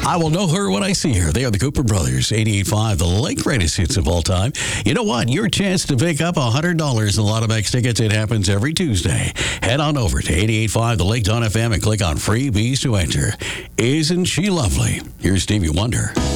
I will know her when I see her. They are the Cooper Brothers, 88.5, the Lake greatest hits of all time. You know what? Your chance to pick up $100 in Lottomax tickets. It happens every Tuesday. Head on over to 88.5 the Lake.fm and click on freebies to enter. Isn't she lovely? Here's Stevie Wonder.